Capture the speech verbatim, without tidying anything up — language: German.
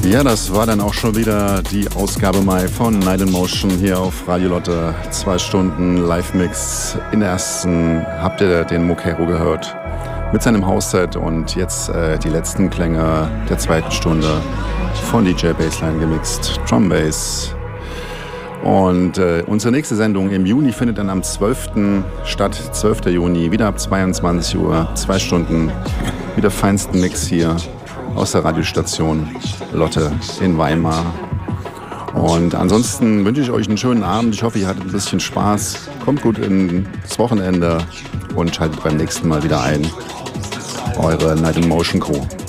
Ja, das war dann auch schon wieder die Ausgabe Mai von Night in Motion hier auf Radio Lotte. Zwei Stunden Live-Mix. In der ersten habt ihr den Mokero gehört mit seinem House-Set und jetzt äh, die letzten Klänge der zweiten Stunde von D J Bassline gemixt. Drum Bass. Und äh, unsere nächste Sendung im Juni findet dann am zwölften statt. zwölften Juni, wieder ab zweiundzwanzig Uhr. Zwei Stunden mit der feinsten Mix hier aus der Radiostation Lotte in Weimar. Und ansonsten wünsche ich euch einen schönen Abend. Ich hoffe, ihr hattet ein bisschen Spaß. Kommt gut ins Wochenende und schaltet beim nächsten Mal wieder ein. Eure Night in Motion Crew.